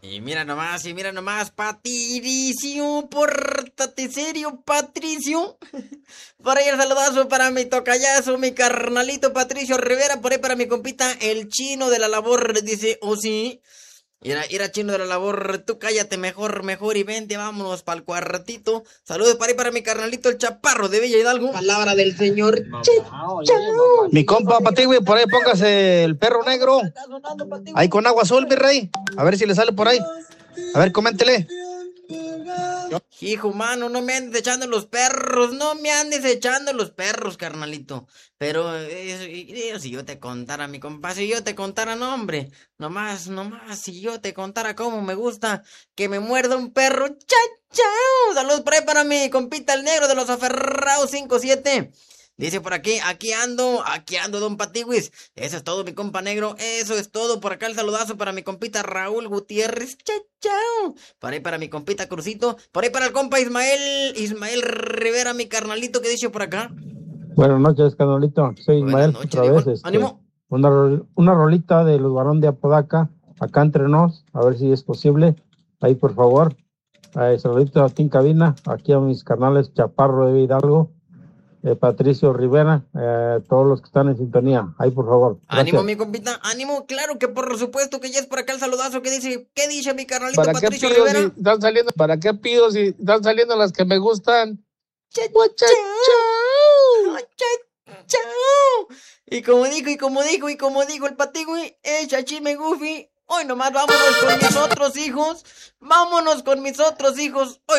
Y mira nomás, Patricio, pórtate serio, Patricio. Por ahí el saludazo para mi tocayazo, mi carnalito Patricio Rivera, por ahí para mi compita, el chino de la labor, dice, oh sí. Mira, chino de la labor, tú cállate mejor, y vente, vámonos pa'l cuartito. Saludos para ahí para mi carnalito, el chaparro de Villa Hidalgo. Palabra del señor. Mi compa Patigüe, por ahí póngase el perro negro. Ahí con agua azul, mi rey. A ver si le sale por ahí. A ver, coméntele. Hijo mano, no me andes echando los perros, carnalito. Pero si yo te contara, mi compa, si yo te contara, no, hombre. Nomás, si yo te contara cómo me gusta que me muerda un perro. ¡Chao! Saludos por ahí para mi compita el negro de los aferrados 57. Dice por aquí ando, don Patiwis. Eso es todo, mi compa negro, eso es todo. Por acá el saludazo para mi compita Raúl Gutiérrez. Chao. Por ahí para mi compita Crucito. Por ahí para el compa Ismael Rivera, mi carnalito, que dice por acá. Buenas noches, carnalito. Soy Ismael, Buenas noches, otra vez. ánimo. Una rolita de los Barón de Apodaca, acá entre nos, a ver si es posible. Ahí, por favor. Saludito aquí en cabina, aquí a mis carnales Chaparro de Hidalgo. Patricio Rivera, todos los que están en sintonía, ahí por favor. Gracias. Ánimo, mi compita, ánimo, claro que por supuesto que ya es por acá el saludazo que dice, ¿qué dice mi carnalito Patricio Rivera? ¿Para qué pido si están saliendo las que me gustan? Chao. Y como dijo el Patigüe, chachime Goofy, hoy nomás vámonos con mis otros hijos, Hoy